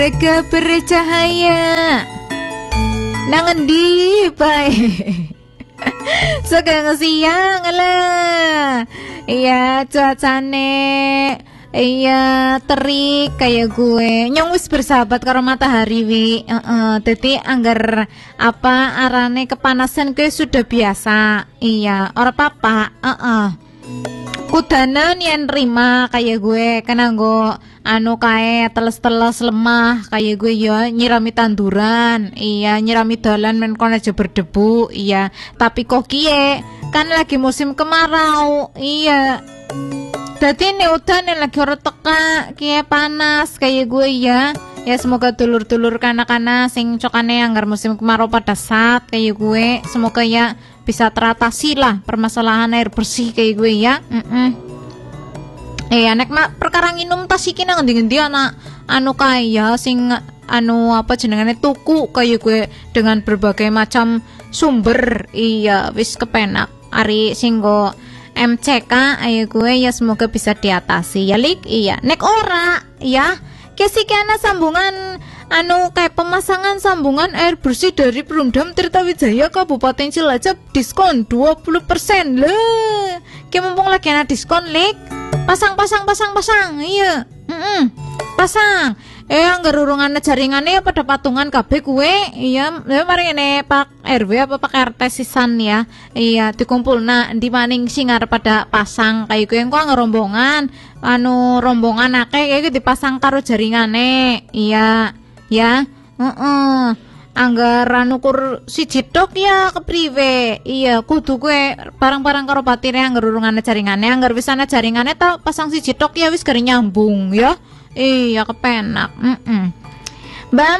Mereka bercahaya nang endi bae. Sekarang siang lah. Iya cuacane iya terik kayak gue. Nyong wis bersahabat karo matahari wi. Dadi anggar apa arane kepanasan gue sudah biasa. Iya, ora apa-apa. Kudanan yang nerima kayak gue kena nggo anu kae teles-teles lemah kayak gue ya nyirami tanduran, iya nyirami dalan men kon aja berdebu, iya tapi kok kie kan lagi musim kemarau, iya dadi ini udan lagi ora teka kie panas kayak gue ya semoga dulur-dulur kana-kana sing cokane anggar musim kemarau pada saat kayak gue semoga ya bisa teratasi lah permasalahan air bersih kayak gue ya. Nek mak perkara nginum tas iki nang ngendi-ngendi anak anu kaya sing anu apa jenengane tuku kayak gue dengan berbagai macam sumber. Iya wis kepenak ari sing go MCK ayo gue ya semoga bisa diatasi ya lik. Iya nek ora ya kesiki ana sambungan anu kayak pemasangan sambungan air bersih dari Perumdam Tirtawijaya Kabupaten Cilacap diskon 20% lah. Kayak mumpung lagi ana diskon lik. Pasang iya pasang anggar urungan jaringannya ya pada patungan kabeh kue iya mari ini Pak RW apa Pak RT sisan ya iya dikumpulna di maning singar pada pasang kayak gue engko ngerombongan anu rombongan akeh kayak dipasang karo jaringane iya ya anggaran ukur siji tok ya kepriwe iya kudu gue barang-barang karo batine anggar urungane jaringane anggar wis ana jaringane ta pasang siji tok ya wis gari nyambung ya iya kepenak. Mbak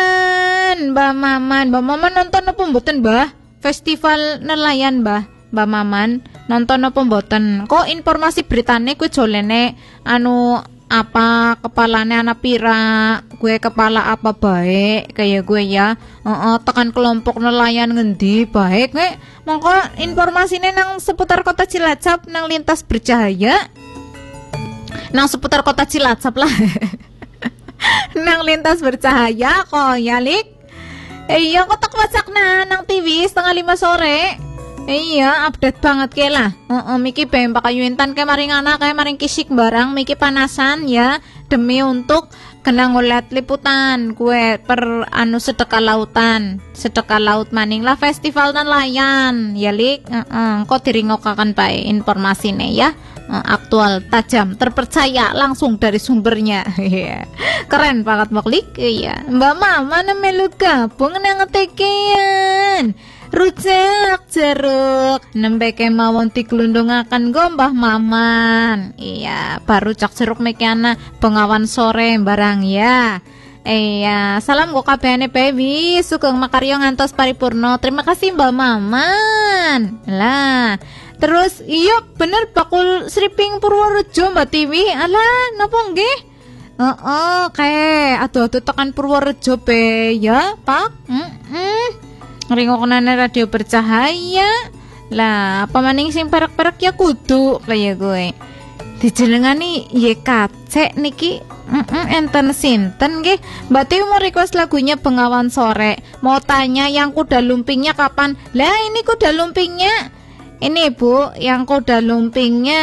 Maman nonton apa mboten Mbah festival nelayan Mbah Maman nonton apa mboten kok informasi beritane kuwi jolene anu apa kepalane anak pira gue kepala apa baik kayak gue ya tekan kelompok nelayan ngendi baik gue mongko informasinya nang seputar kota Cilacap nang lintas bercahaya nang seputar kota Cilacap lah nang lintas bercahaya kok ya lik iya kok tak wacakna nang TV 4:30 sore. Iya, update banget ke lah. Miki bem pakai yuintan kayak maring anak kayak maring kisik barang miki panasan ya demi untuk kena ngulat liputan kue per anu sedekah laut maning lah festival nelayan ya lik. Kok diringokakan bae informasine ya. Aktual, tajam, terpercaya langsung dari sumbernya. Keren banget Maklik. Iya. Mbak Mama melu gabung nang ngetekian. Rujak jeruk nembe kemawon diglundungaken gombah Maman. Iya, baru cak jeruk mekiana pengawan sore barang ya. Iya, salam go kabehane baby, sugeng makarya ngantos paripurna. Terima kasih Mbak Maman. Lah, terus iya bener bakul Sriping Purworejo Mbak Tiwi. Alah, napa nggih? Kayak adu-adu tekan Purworejo be ya, Pak. Ringokenane radio bercahaya lah apa maning sing perek-perek ya kudu kayak gue dijenengani YKC niki enten sinten nggih Mbak Tiwi mau request lagunya Bengawan Sore mau tanya yang kuda lumpingnya kapan lah ini kuda lumpingnya ini Bu yang kuda lumpingnya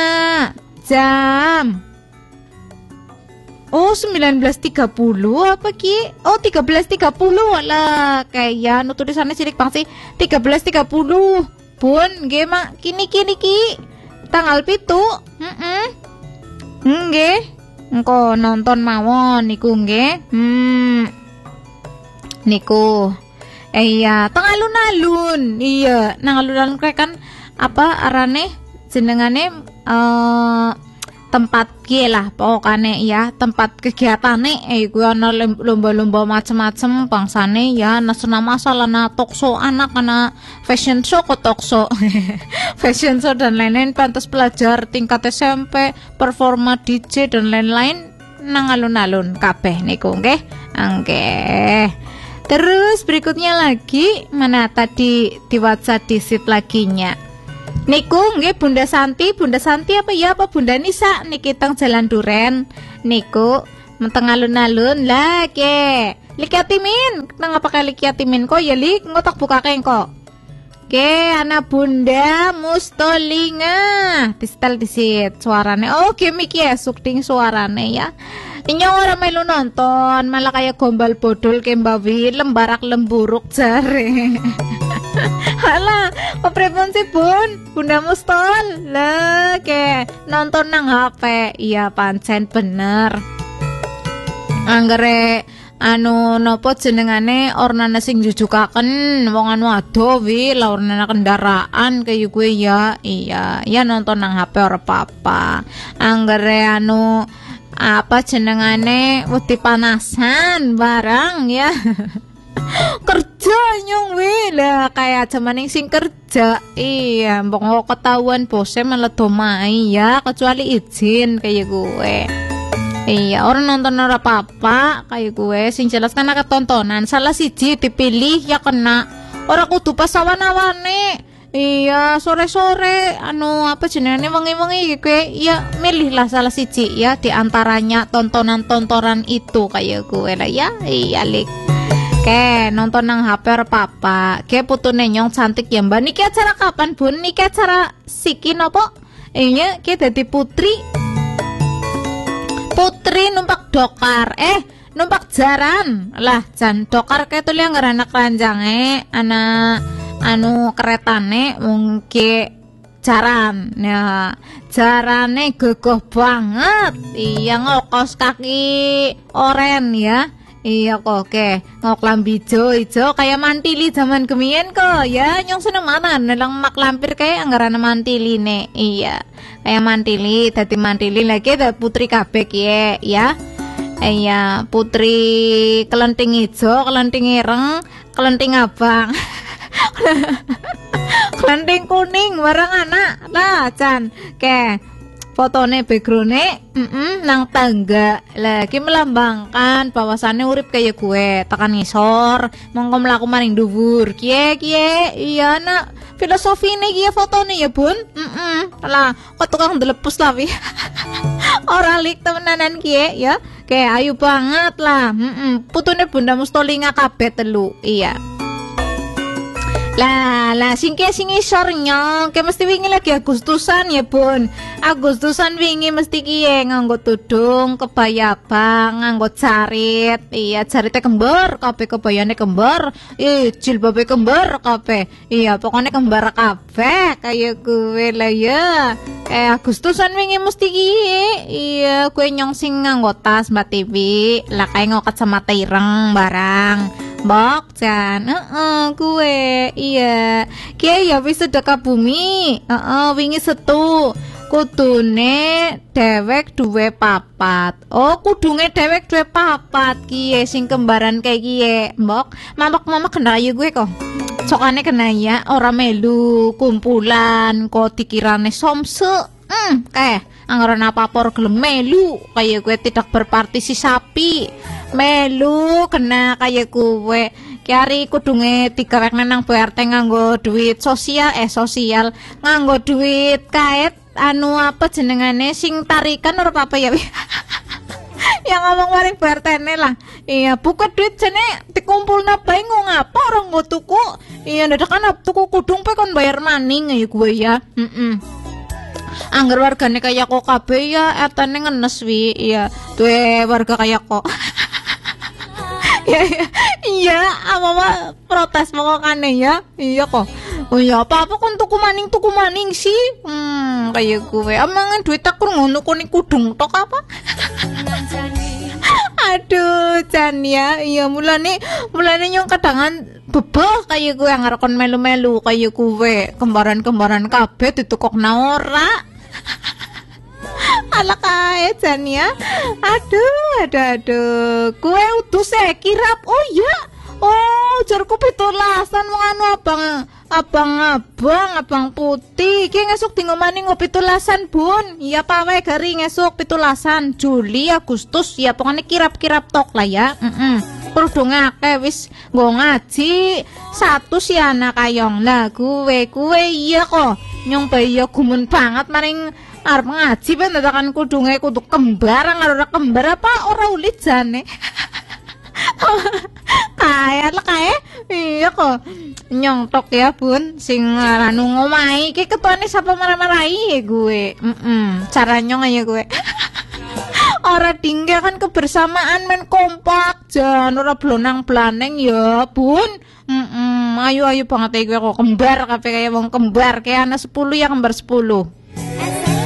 jam 19.30 apa ki? 13.30 lah kayak tulisannya cilik bang sih 13.30 Bun nggih mak kini ki tanggal 7 nggih engko nonton mawon niku nggih niku iya teng alun-alun iya nang alun-alun kan apa arane jenengane tempat kie lah pokokane ya tempat kegiatane gue ana lomba-lomba macem-macem bangsane ya nasena masalah na tokso anak ana fashion show kok tokso fashion show dan lain-lain pantas pelajar tingkat SMP performa DJ dan lain-lain nang alun-alun kabeh niku nggih nggih. Terus berikutnya lagi mana tadi di WhatsApp disit laginya niku nggih Bunda Santi apa ya apa Bunda Nisa niki teng Jalan Duren niku menteng alun-alun lah ke. Likiatimin, kenapa pakai likiatimin kok ya lik ngotak buka kengko. Ke anak bunda mustolinga distel disit suarane. Oke miki esuk ting suarane ya. Inyo orang melu nonton malah kayak gombal bodol ke mbawi lembarak lemburuk jare. Halah, kepripun sih bun? Bunda mustol lah ke nonton nang HP. Iya pancen bener. Anggere nopo jenengane ornane sing jujukaken wong anu ado wi la ornane kendaraan kayak gue ya. Iya nonton nang HP ora apa-apa. Anggere apa jenengane wedi panasan barang ya. Kerja nyong wi lah kayak zamaning sing kerja. Iya mbok ketahuan bose malah domai ya kecuali izin kayak gue. Iya, orang nonton ora apa-apa kayak gue sing jelas kan ketontonan salah siji dipilih ya kena. Ora kudu pas awan-awane. Iya, sore-sore apa jenenge wengi-wengi gue ya milih lah salah siji ya di antaranya tontonan-tontonan itu kayak gue lah ya. Iya, lik. Oke, nonton nang HP ora apa-apa. Ke putune nyong cantik ya, Mbak. Niki acara kapan, Bun? Niki acara siki napa? Iya, ke dadi putri numpak dokar numpak jaran lah jan dokar kayak tuh yang anak ranjange anak keretane mungkin jaran ya jarane gegoh banget iya ngokos kaki oren ya iya kok oke ngok lambi ijo kayak mantili zaman kemien kok ya nyong seneng mana nelang mak lampir kayak anggaran mantili nih iya kayak mantili dadi mantili lagi ada putri kabek ya iya putri kelenting ijo kelenting ireng kelenting abang kelenting kuning bareng anak lah Chan ke fotone backgroundnya nang tangga lagi melambangkan bahwasannya urip kayak gue tekan ngisor mongko mlaku maring dhuwur kie iya nak filosofi ini kia fotone ya bun lah kok tukang delepus tapi orang lik temenanan kie ya kayak ayu banget lah putune bunda mustolinga kabeh telu iya lah sing isor nyong ke mesti wingi lagi Agustusan ya bun Agustusan wingi mesti kiye nganggo tudung kebaya abang nganggo jarit iya jaritnya kembar kabeh kebayane kembar jilbabe kembar kabeh iya pokoknya kembar kabeh kayak gue lah ya kayak Agustusan wingi mesti kiye iya gue nyong sing nganggo tas Mbak Tiwi lah kayak ngokat sama ireng barang Bok Jan, gue iya kayak ya wis sedekah bumi wingi setu kudune dewek duwe papat kudunge dewek duwe papat kiye sing kembaran kayak kiye mbok mamak kena ya gue kok sokane kena ya ora melu kumpulan kok dikirane somse kayak anggaran apa-apa gelem melu kayak gue tidak berpartisipasi melu kena kayak gue kiari kudunge dikerek nang BRT nganggo duit sosial nganggo duit kait apa jenengane sing tarikan ora apa ya yang ngomong maring BRT ne lah iya buka duit jene dikumpulna bae ngapa orang nggo tuku iya dadakan tuku kudung pe kon bayar maning ya gue ya anggar wargane kayak kok kabeh ya RT-ne ngenes wi iya duwe warga kayak kok iya mama protes pokoknya ya iya kok oh ya apa kon tuku maning sih kayak gue amangan duit tak ngono kuning kudung tok apa aduh Chan ya iya mulane nyong kadangan bebah kayak gue yang ngerekon melu-melu kayak gue kembaran kabeh ditukokna ora ala kae Jan ya aduh gue utus kirap oh iya jarku pitulasan wong anu abang putih ki ngesuk tingomani ngopi tulasan bun iya pawe gari ngesuk pitulasan Juli Agustus ya pokoknya kirap tok lah ya kudu ngake wis nggo ngaji satu si anak kayong lah gue iya kok nyong bayi gumun banget maring arep ngaji ben dadakan kudunge kudu kembar karo ora kembar apa ora ulit jane. Kaya lah kae. Iya kok. Nyontok ya, Bun. Sing anu ngomahi iki ketuane sapa marah-marahi gue. Cara nyong ya gue. Ora tinggal kan kebersamaan men kompak jan ora blonang-blaneng ya, Bun. Ayo banget gue kok kembar kabeh kaya wong kembar kayak anak 10 ya kembar 10.